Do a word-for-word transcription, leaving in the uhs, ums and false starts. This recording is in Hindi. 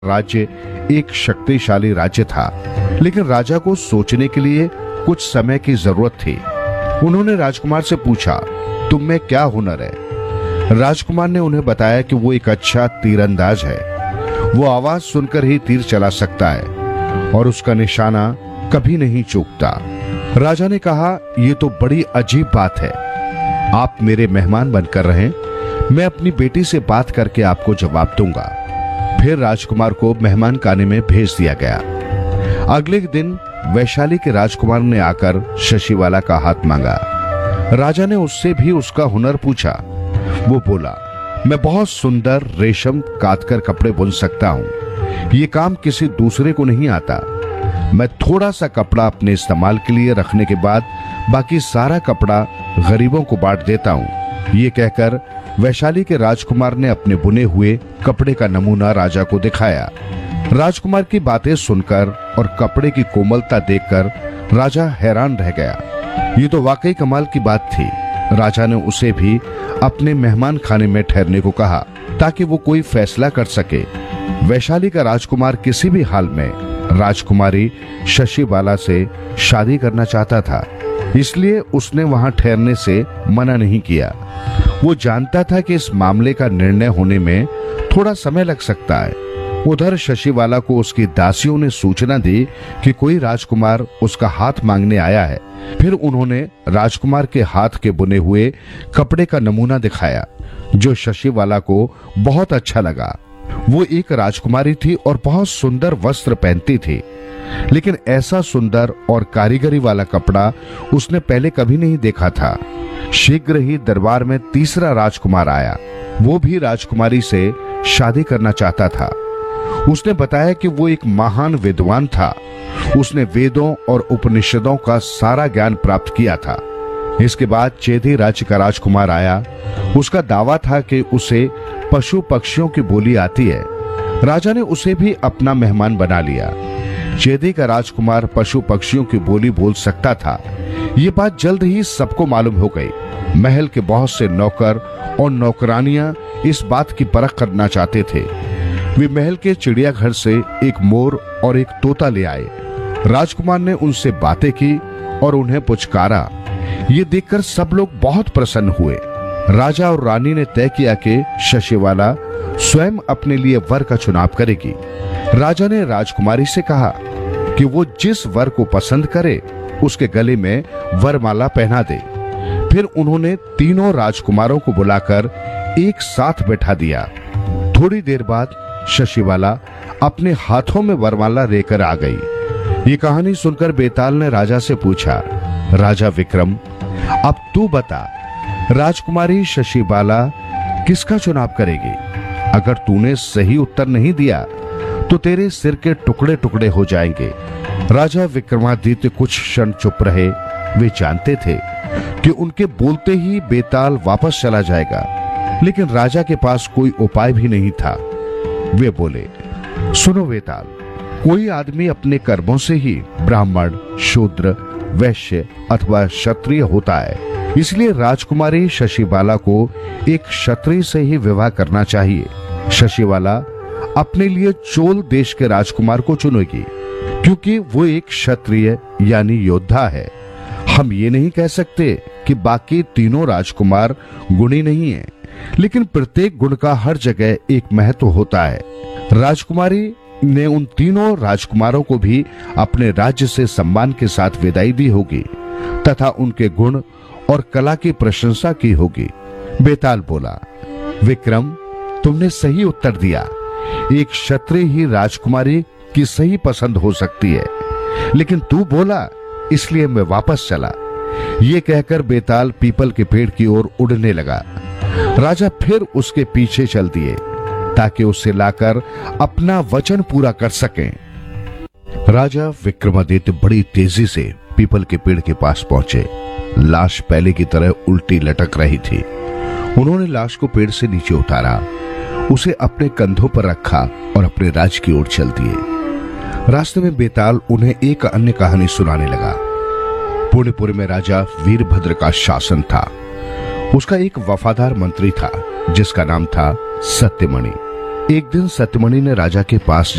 राज्य एक शक्तिशाली राज्य था, लेकिन राजा को सोचने के लिए कुछ समय की जरूरत थी। उन्होंने राजकुमार से पूछा, तुम में क्या हुनर है? राजकुमार ने उन्हें बताया कि वो एक अच्छा तीरंदाज है। वो आवाज सुनकर ही तीर चला सकता है और उसका निशाना कभी नहीं चूकता। राजा ने कहा, ये तो बड़ी अजीब बात है। आप मेरे मेहमान बनकर रहें, मैं अपनी बेटी से बात करके आपको जवाब दूंगा। फिर राजकुमार को मेहमान खाने में भेज दिया गया। अगले दिन वैशाली के राजकुमार ने आकर शशिवाला का हाथ मांगा। राजा ने उससे भी उसका हुनर पूछा। वो बोला, मैं बहुत सुंदर रेशम काटकर कपड़े बुन सकता हूँ। ये काम किसी दूसरे को नहीं आता। मैं थोड़ा सा कपड़ा अपने इस्तेमाल के लिए रखने के बाद बाकी सारा कपड़ा गरीबों को बांट देता हूँ। ये कहकर वैशाली के राजकुमार ने अपने बुने हुए कपड़े का नमूना राजा को दिखाया। राजकुमार की बातें सुनकर और कपड़े की कोमलता देखकर राजा हैरान रह गया। ये तो वाकई कमाल की बात थी। राजा ने उसे भी अपने मेहमान खाने में ठहरने को कहा ताकि वो कोई फैसला कर सके। वैशाली का राजकुमार किसी भी हाल में राजकुमारी शशिबाला से शादी करना चाहता था, इसलिए उसने वहां ठहरने से मना नहीं किया। वो जानता था कि इस मामले का निर्णय होने में थोड़ा समय लग सकता है। उधर शशिबाला को उसकी दासियों ने सूचना दी कि कोई राजकुमार उसका हाथ मांगने आया है। फिर उन्होंने राजकुमार के हाथ के बुने हुए कपड़े का नमूना दिखाया, जो शशिबाला को बहुत अच्छा लगा। वो एक राजकुमारी थी और बहुत सुंदर वस्त्र पहनती थी, लेकिन ऐसा सुंदर और कारीगरी वाला कपड़ा उसने पहले कभी नहीं देखा था। शीघ्र ही दरबार में तीसरा राजकुमार आया। वो भी राजकुमारी से शादी करना चाहता था। उसने बताया कि वो एक महान विद्वान था। उसने वेदों और उपनिषदों का सारा ज्ञान प्राप्त किया था। इसके बाद चेदी राज्य का राजकुमार आया। उसका दावा था कि उसे पशु पक्षियों की बोली आती है। राजा ने उसे भी अपना मेहमान बना लिया। चेदी का राजकुमार पशु पक्षियों की बोली बोल सकता था। ये बात जल्द ही सबको मालूम हो गई। महल के बहुत से नौकर और नौकरानियां इस बात की परख करना चाहते थे। वे महल के चिड़ियाघर से एक मोर और एक तोता ले आए। राजकुमार ने उनसे बातें की और उन्हें पुचकारा। ये देखकर सब लोग बहुत प्रसन्न हुए। राजा और रानी ने तय किया कि शशिबाला स्वयं अपने लिए वर का चुनाव करेगी। राजा ने राजकुमारी से कहा कि वो जिस वर को पसंद करे उसके गले में वरमाला पहना दे। फिर उन्होंने तीनों राजकुमारों को बुलाकर एक साथ बैठा दिया। थोड़ी देर बाद शशिबाला अपने हाथों में वरमाला लेकर आ गई। ये कहानी सुनकर बेताल ने राजा से पूछा, राजा विक्रम, अब तू बता, राजकुमारी शशिबाला किसका चुनाव करेगी? अगर तूने सही उत्तर नहीं दिया तो तेरे सिर के टुकड़े टुकड़े हो जाएंगे। राजा विक्रमादित्य कुछ क्षण चुप रहे। वे जानते थे कि उनके बोलते ही बेताल वापस चला जाएगा, लेकिन राजा के पास कोई उपाय भी नहीं था। वे बोले, सुनो बेताल, कोई आदमी अपने कर्मों से ही ब्राह्मण, शूद्र, वैश्य अथवा क्षत्रिय होता है। इसलिए राजकुमारी शशिबाला को एक क्षत्रिय से ही विवाह करना चाहिए। शशिबाला अपने लिए चोल देश के राजकुमार को चुनेगी, क्योंकि वो एक क्षत्रिय यानी योद्धा है। हम ये नहीं कह सकते कि बाकी तीनों राजकुमार गुणी नहीं हैं, लेकिन प्रत्येक गुण का हर जगह एक महत्व होता है। राजकुमारी ने उन तीनों राजकुमारों को भी अपने राज्य से सम्मान के साथ विदाई दी होगी तथा उनके गुण और कला की प्रशंसा की होगी। बेताल बोला, विक्रम, तुमने सही उत्तर दिया। एक क्षत्रिय ही राजकुमारी की सही पसंद हो सकती है, लेकिन तू बोला इसलिए मैं वापस चला। ये कहकर बेताल पीपल के पेड़ की ओर उड़ने लगा। राजा फिर उसके पीछे चल दिए ताकि उसे लाकर अपना वचन पूरा कर सकें। राजा विक्रमादित्य बड़ी तेजी से पीपल के पेड़ के पास पहुंचे। लाश पहले की तरह उल्टी लटक रही थी। उन्होंने लाश को पेड़ से नीचे उतारा, उसे अपने कंधों पर रखा और अपने राज्य की ओर चल दिए। रास्ते में बेताल उन्हें एक अन्य कहानी सुनाने लगा। पुण्यपुर में राजा वीरभद्र का शासन था। उसका एक वफादार मंत्री था जिसका नाम था सत्यमणि। एक दिन सत्यमणि ने राजा के पास